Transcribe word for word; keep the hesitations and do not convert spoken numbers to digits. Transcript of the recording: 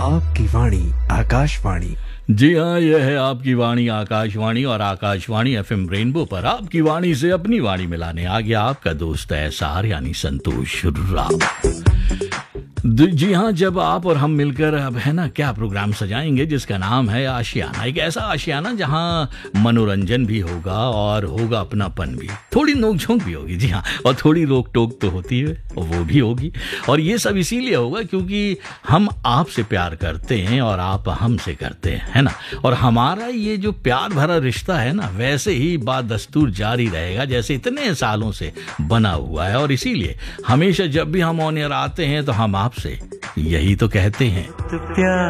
आपकी वाणी आकाशवाणी। जी हाँ, यह है आपकी वाणी आकाशवाणी और आकाशवाणी एफएम रेनबो पर आपकी वाणी से अपनी वाणी मिलाने आ गया आपका दोस्त एसआर यानी संतोष राव। जी हाँ, जब आप और हम मिलकर अब है ना क्या प्रोग्राम सजाएंगे जिसका नाम है आशियाना। एक ऐसा आशियाना जहाँ मनोरंजन भी होगा और होगा अपनापन भी, थोड़ी नोकझोंक भी होगी। जी हाँ, और थोड़ी रोक टोक तो होती है और वो भी होगी। और ये सब इसीलिए होगा क्योंकि हम आपसे प्यार करते हैं और आप हमसे करते हैं, है ना। और हमारा ये जो प्यार भरा रिश्ता है ना, वैसे ही बात दस्तूर जारी रहेगा जैसे इतने सालों से बना हुआ है। और इसीलिए हमेशा जब भी हम ऑन एयर आते हैं तो हम आपसे यही तो कहते हैं। तो प्यार